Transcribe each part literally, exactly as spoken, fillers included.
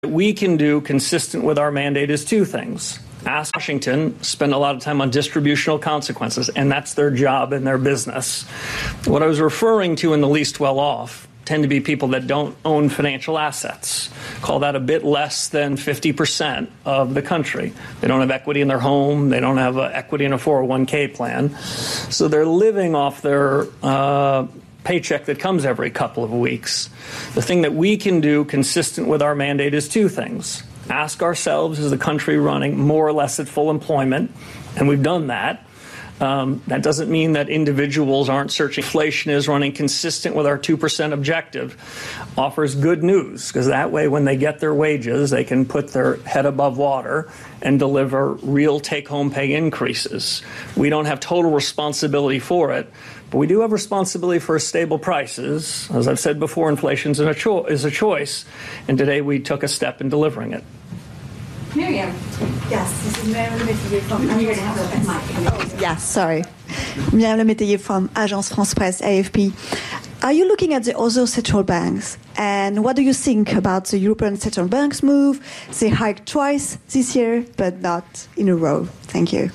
we can do consistent with our mandate is two things. Ask Washington, spend a lot of time on distributional consequences, and that's their job and their business. What I was referring to in the least well-off tend to be people that don't own financial assets. Call that a bit less than fifty percent of the country. They don't have equity in their home. They don't have uh, equity in a four oh one k plan. So they're living off their uh, paycheck that comes every couple of weeks. The thing that we can do consistent with our mandate is two things. Ask ourselves, is the country running more or less at full employment? And we've done that. Um, that doesn't mean that individuals aren't searching. Inflation is running consistent with our two percent objective. Offers good news, because that way when they get their wages, they can put their head above water and deliver real take-home pay increases. We don't have total responsibility for it, but we do have responsibility for stable prices. As I've said before, inflation is a, cho- is a choice, and today we took a step in delivering it. Miriam. Yes, this is Miriam Lemétayer from Agence France. Yes, sorry. Miriam Lemétayer from Agence France Presse, A F P. Are you looking at the other central banks? And what do you think about the European Central Bank's move? They hiked twice this year, but not in a row. Thank you.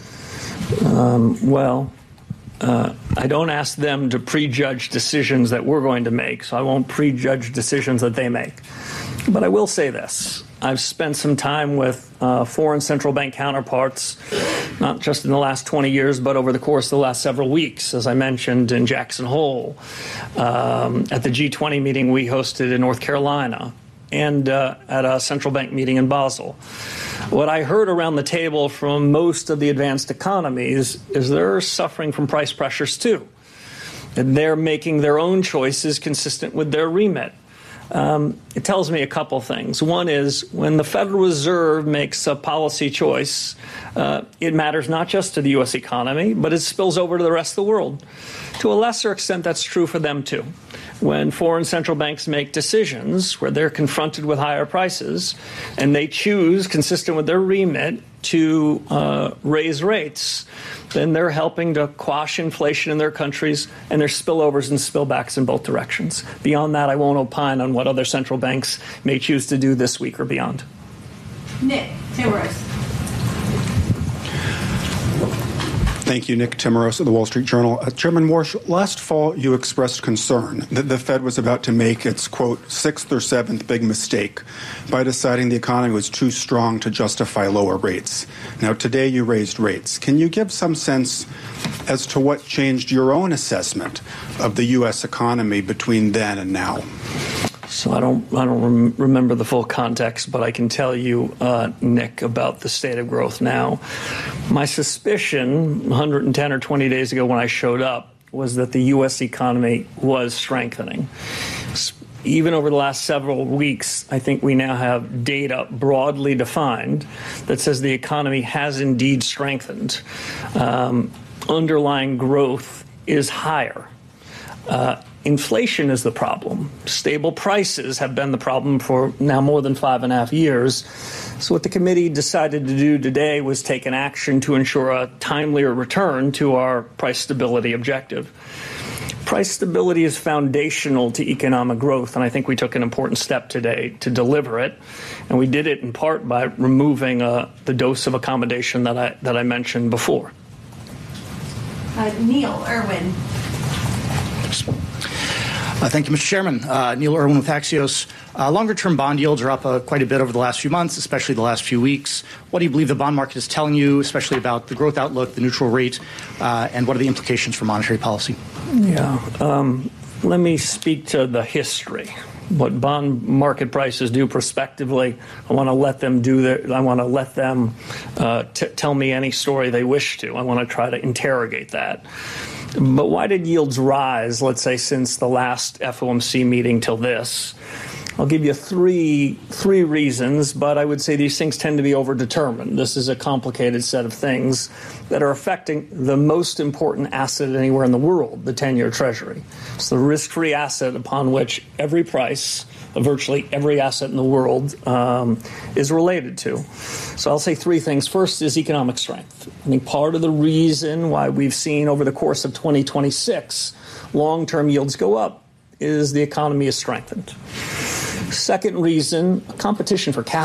Um, well, uh, I don't ask them to prejudge decisions that we're going to make, so I won't prejudge decisions that they make. But I will say this. I've spent some time with uh, foreign central bank counterparts, not just in the last twenty years, but over the course of the last several weeks, as I mentioned in Jackson Hole, um, at the G twenty meeting we hosted in North Carolina, and uh, at a central bank meeting in Basel. What I heard around the table from most of the advanced economies is they're suffering from price pressures too, and they're making their own choices consistent with their remit. Um, it tells me a couple things. One is when the Federal Reserve makes a policy choice, uh, it matters not just to the U S economy, but it spills over to the rest of the world. To a lesser extent, that's true for them, too. When foreign central banks make decisions where they're confronted with higher prices and they choose, consistent with their remit, to uh, raise rates, then they're helping to quash inflation in their countries, and there's spillovers and spillbacks in both directions. Beyond that, I won't opine on what other central banks may choose to do this week or beyond. Nick Timiraos. Thank you, Nick Timiraos of the Wall Street Journal. Uh, Chairman Warsh, last fall you expressed concern that the Fed was about to make its, quote, sixth or seventh big mistake by deciding the economy was too strong to justify lower rates. Now, today you raised rates. Can you give some sense as to what changed your own assessment of the U S economy between then and now? So I don't I don't rem- remember the full context, but I can tell you, uh, Nick, about the state of growth now. My suspicion one hundred ten or twenty days ago when I showed up was that the U S economy was strengthening. Even over the last several weeks, I think we now have data broadly defined that says the economy has indeed strengthened. Um, underlying growth is higher. Uh, Inflation is the problem. Stable prices have been the problem for now more than five and a half years. So what the committee decided to do today was take an action to ensure a timelier return to our price stability objective. Price stability is foundational to economic growth, and I think we took an important step today to deliver it. And we did it in part by removing uh, the dose of accommodation that I, that I mentioned before. Uh, Neil Irwin. Uh, thank you, Mister Chairman. Uh, Neil Irwin with Axios. Uh, longer-term bond yields are up uh, quite a bit over the last few months, especially the last few weeks. What do you believe the bond market is telling you, especially about the growth outlook, the neutral rate, uh, and what are the implications for monetary policy? Yeah. Um, let me speak to the history. What bond market prices do prospectively, I want to let them do their, I want to let them uh, t- tell me any story they wish to. I want to try to interrogate that. But why did yields rise, let's say, since the last F O M C meeting till this? I'll give you three three reasons, but I would say these things tend to be overdetermined. This is a complicated set of things that are affecting the most important asset anywhere in the world, the ten-year Treasury. It's the risk-free asset upon which every price of virtually every asset in the world um, is related to. So I'll say three things. First is economic strength. I think part of the reason why we've seen over the course of twenty twenty-six long-term yields go up is the economy is strengthened. Second reason, competition for capital.